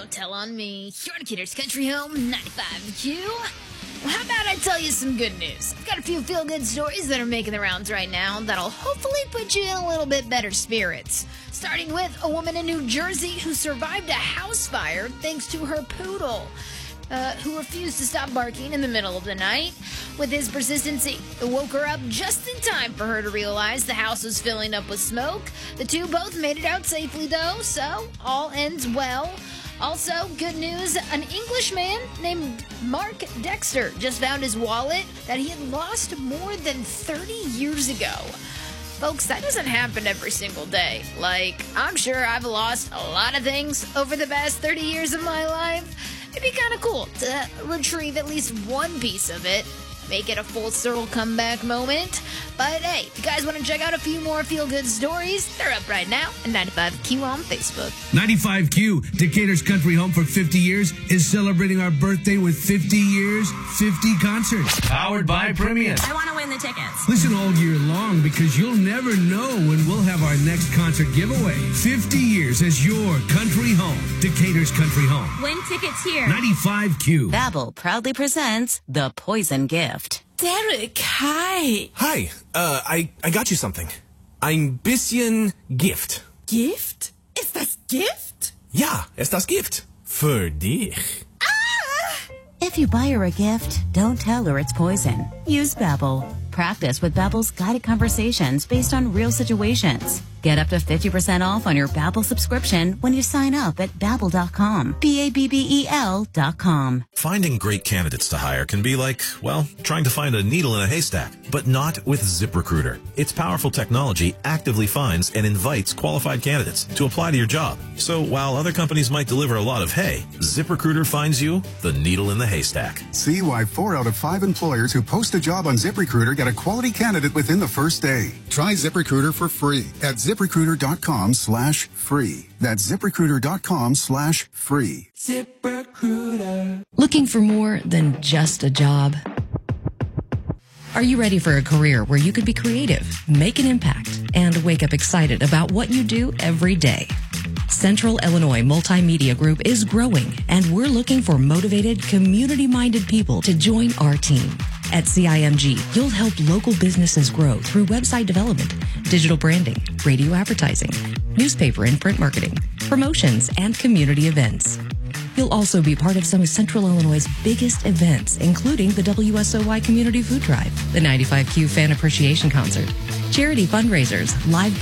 Don't tell on me. Here on Kidder's Country Home, 95Q. Well, how about I tell you some good news? I've got a few feel-good stories that are making the rounds right now that'll hopefully put you in a little bit better spirits. Starting with a woman in New Jersey who survived a house fire thanks to her poodle, who refused to stop barking in the middle of the night. With his persistency, it woke her up just in time for her to realize the house was filling up with smoke. The two both made it out safely, though, so all ends well. Also, good news, an Englishman named Mark Dexter just found his wallet that he had lost more than 30 years ago. Folks, that doesn't happen every single day. Like, I'm sure I've lost a lot of things over the past 30 years of my life. It'd be kind of cool to retrieve at least one piece of it. Make it a full circle comeback moment. But hey, if you guys want to check out a few more feel-good stories, they're up right now at 95Q on Facebook. 95Q, Decatur's Country Home for 50 years, is celebrating our birthday with 50 years, 50 concerts. Powered by Premium. I want to win the tickets. Listen all year long because you'll never know when we'll have our next concert giveaway. 50 years as your country home. Decatur's Country Home. Win tickets here. 95Q. Babbel proudly presents The Poison Gift. Derek, hi. Hi, I got you something. Ein bisschen Gift. Gift? Ist das Gift? Ja, ist das Gift. Für dich. If you buy her a gift, don't tell her it's poison. Use Babbel. Practice with Babbel's guided conversations based on real situations. Get up to 50% off on your Babbel subscription when you sign up at Babbel.com. Babbel.com. Finding great candidates to hire can be like, well, trying to find a needle in a haystack, but not with ZipRecruiter. Its powerful technology actively finds and invites qualified candidates to apply to your job. So while other companies might deliver a lot of hay, ZipRecruiter finds you the needle in the haystack. See why 4 out of 5 employers who post a job on ZipRecruiter get a quality candidate within the first day. Try ZipRecruiter for free at ZipRecruiter.com/free. That's ZipRecruiter.com/free. ZipRecruiter. Looking for more than just a job? Are you ready for a career where you could be creative, make an impact, and wake up excited about what you do every day? Central Illinois Multimedia Group is growing, and we're looking for motivated, community-minded people to join our team. At CIMG, you'll help local businesses grow through website development, digital branding, radio advertising, newspaper and print marketing, promotions, and community events. You'll also be part of some of Central Illinois' biggest events, including the WSOY Community Food Drive, the 95Q Fan Appreciation Concert, charity fundraisers, live